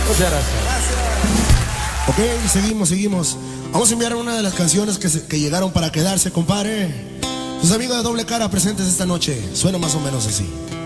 Muchas gracias. Ok, seguimos. Vamos a enviar una de las canciones que llegaron para quedarse, compadre. Sus amigos de Doble Cara presentes esta noche. Suena más o menos así.